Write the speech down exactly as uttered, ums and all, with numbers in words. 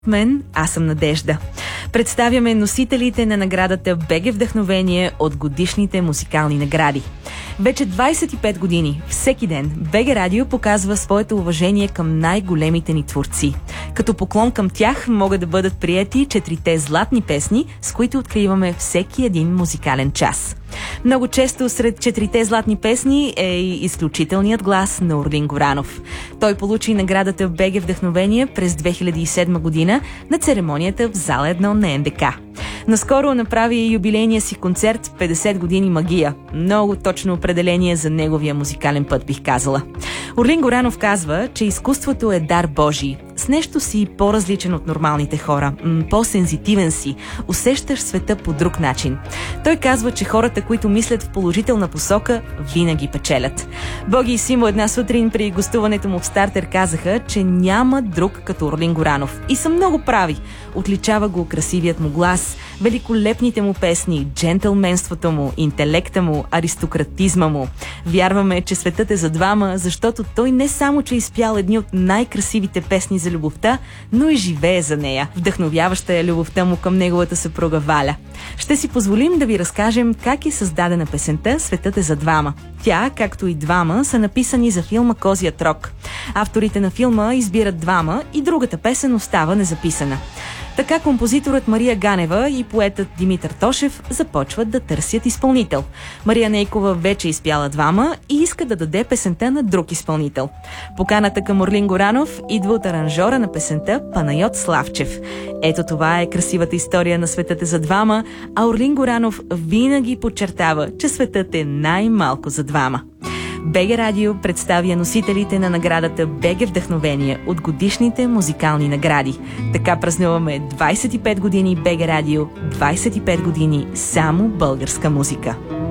Мен, аз съм Надежда. Представяме носителите на наградата БГ Вдъхновение от годишните музикални награди. Вече двайсет и пет години, всеки ден, БГ Радио показва своето уважение към най-големите ни творци. Като поклон към тях могат да бъдат приети четирите златни песни, с които откриваме всеки един музикален час. Много често сред четирите златни песни е и изключителният глас на Орлин Горанов. Той получи наградата БГ Вдъхновение през две хиляди и седма година на церемонията в зала едно на Н Д К. Наскоро направи юбилейния си концерт петдесет години магия. Много точно определение за неговия музикален път, бих казала. Орлин Горанов казва, че изкуството е дар Божий. С нещо си по-различен от нормалните хора, м- по-сензитивен си, усещаш света по друг начин. Той казва, че хората, които мислят в положителна посока, винаги печелят. Боги и Симо една сутрин при гостуването му в Стартер казаха, че няма друг като Орлин Горанов. И са много прави. Отличава го красивият му глас, великолепните му песни, джентълменството му, интелекта му, аристократизма му. Вярваме, че светът е за двама, защото той не само, че изпял едни от най-красивите песни за любовта, но и живее за нея. Вдъхновяваща е любовта му към неговата съпруга Валя. Ще си позволим да ви разкажем как е създадена песента "Светът е за двама". Тя, както и двама, са написани за филма "Козият рог". Авторите на филма избират двама и другата песен остава незаписана. Така композиторът Мария Ганева и поетът Димитър Тошев започват да търсят изпълнител. Мария Нейкова вече изпяла двама и иска да даде песента на друг изпълнител. Поканата към Орлин Горанов идва от аранжора на песента Панайот Славчев. Ето това е красивата история на "Светът е за двама", а Орлин Горанов винаги подчертава, че светът е най-малко за двама. БГ Радио представя носителите на наградата БГ Вдъхновение от годишните музикални награди. Така празнуваме двайсет и пет години БГ Радио, двайсет и пет години само българска музика.